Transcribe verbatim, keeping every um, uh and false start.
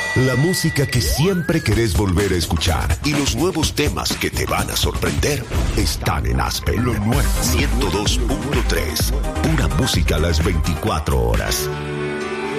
La música que siempre querés volver a escuchar y los nuevos temas que te van a sorprender están en Aspen. Lo nuevo. ciento dos punto tres. Pura música a las veinticuatro horas.